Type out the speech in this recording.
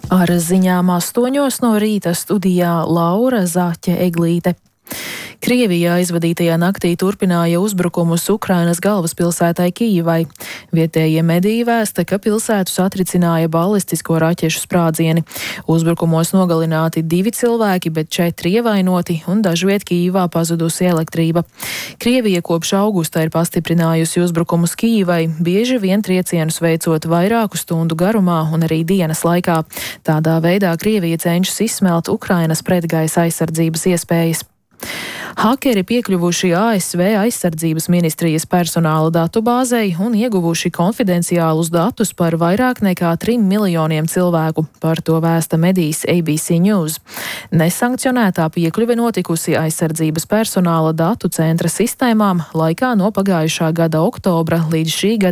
Ar ziņām 8 no rīta studijā Laura Zaķe-Eglīte. Krievijā aizvadītajā naktī turpināja uzbrukumus Ukrainas galvaspilsētai Kijivai. Vietējie mediji vēsta, ka pilsētu satricināja balistisko raķešu sprādzieni. Uzbrukumos nogalināti 2 cilvēki, bet 4 ievainoti un dažviet Kijivā pazudusi elektrība. Krievija kopš augusta ir pastiprinājusi uzbrukumus Kijivai, bieži vien triecienus veicot vairāku stundu garumā un arī dienas laikā. Tādā veidā Krievija cenšas izsmelt Ukrainas pretgaisa aizsardzības iespējas. Hakeri piekļuvuši ASV aizsardzības ministrijas personāla datubāzei un ieguvuši konfidenciālus datus par vairāk nekā 3 miljoniem cilvēku. Par to vēsta medijs ABC News. Nesankcionētā piekļuve notikusi aizsardzības personāla datu centra sistēmām laikā no pagājušā gada oktobra līdz šī gada